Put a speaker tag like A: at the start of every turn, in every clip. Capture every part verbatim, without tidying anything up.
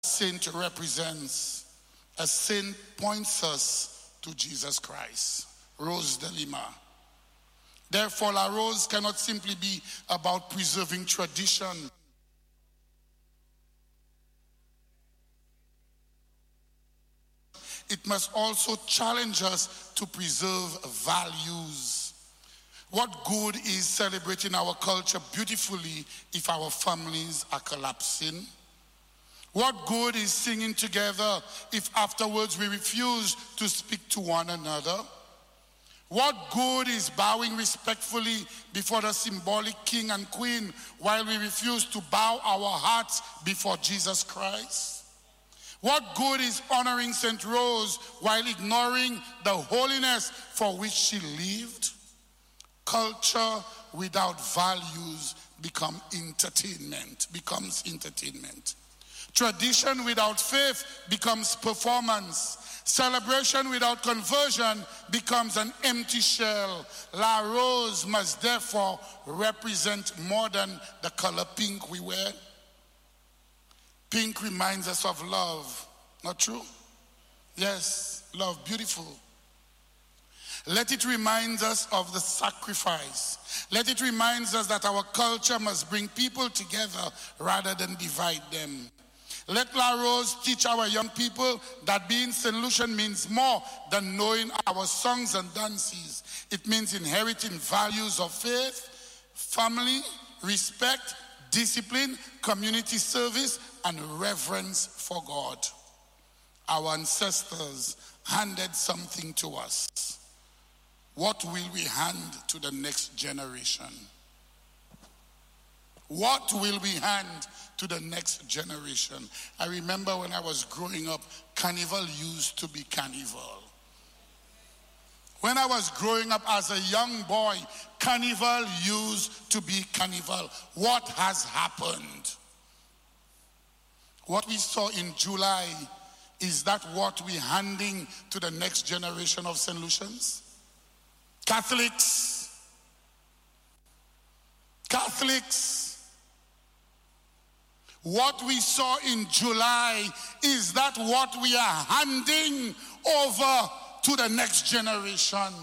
A: saint represents, a saint points us to Jesus Christ. Rose de Lima. Therefore, La Rose cannot simply be about preserving tradition. It must also challenge us to preserve values. What good is celebrating our culture beautifully if our families are collapsing? What good is singing together if afterwards we refuse to speak to one another? What good is bowing respectfully before the symbolic king and queen while we refuse to bow our hearts before Jesus Christ? What good is honoring Saint Rose while ignoring the holiness for which she lived? Culture without values become entertainment, becomes entertainment. Tradition without faith becomes performance. Celebration without conversion becomes an empty shell. La Rose must therefore represent more than the color pink we wear. Pink reminds us of love. Not true? Yes, love, beautiful. Let it remind us of the sacrifice. Let it remind us that our culture must bring people together rather than divide them. Let La Rose teach our young people that being Saint Lucian means more than knowing our songs and dances. It means inheriting values of faith, family, respect, discipline, community service, and reverence for God. Our ancestors handed something to us. What will we hand to the next generation? What will we hand to the next generation? I remember when I was growing up, carnival used to be carnival. When I was growing up as a young boy, carnival used to be carnival. What has happened? What we saw in July, is that what we're handing to the next generation of Saint Lucians? Catholics. Catholics. What we saw in July, is that what we are handing over to the next generation?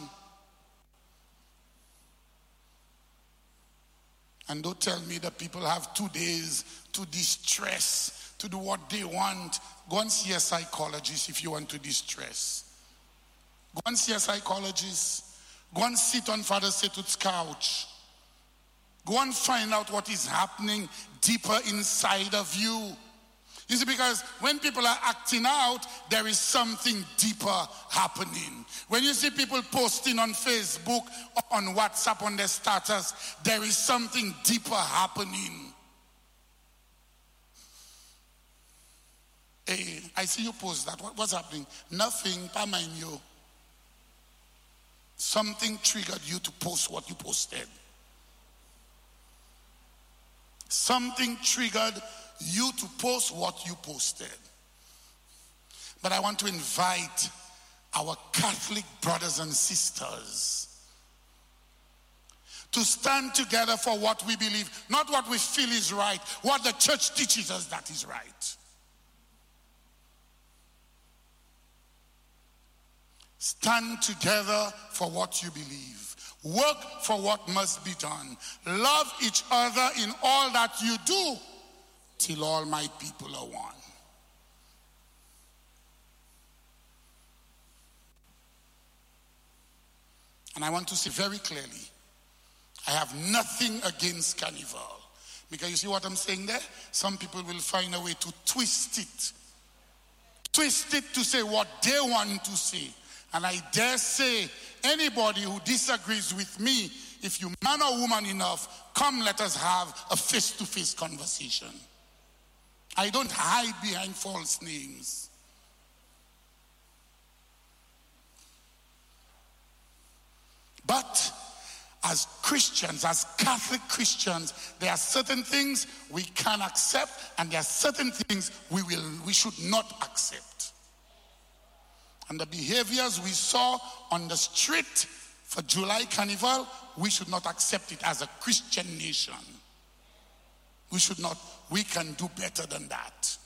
A: And don't tell me that people have two days to distress, to do what they want. Go and see a psychologist if you want to distress. Go and see a psychologist. Go and sit on Father Setut's couch. Go and find out what is happening deeper inside of you. You see, because when people are acting out, there is something deeper happening. When you see people posting on Facebook, on WhatsApp, on their status, there is something deeper happening. Hey, I see you post that. What, what's happening? Nothing, pa mind you. Something triggered you to post what you posted. Something triggered you to post what you posted. But I want to invite our Catholic brothers and sisters to stand together for what we believe, not what we feel is right, what the church teaches us that is right. Stand together for what you believe. Work for what must be done. Love each other in all that you do, till all my people are one. And I want to say very clearly, I have nothing against carnival. Because you see what I'm saying there? Some people will find a way to twist it. Twist it to say what they want to say. And I dare say, anybody who disagrees with me, if you man or woman enough, come let us have a face-to-face conversation. I don't hide behind false names. But as Christians, as Catholic Christians, there are certain things we can accept, and there are certain things we will, we should not accept. And the behaviors we saw on the street for July Carnival, we should not accept it as a Christian nation. We should not. We can do better than that.